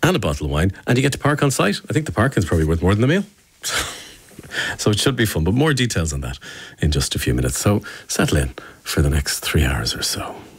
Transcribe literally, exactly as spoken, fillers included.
and a bottle of wine, and you get to park on site. I think the parking's probably worth more than the meal. So it should be fun, but more details on that in just a few minutes. So settle in for the next three hours or so.